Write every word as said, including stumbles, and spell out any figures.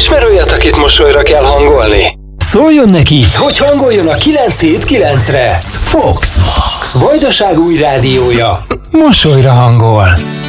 Ismer olyat, akit mosolyra kell hangolni? Szóljon neki, hogy hangoljon a kilenc hét kilencre. Fox, Vajdaság új rádiója. Mosolyra hangol.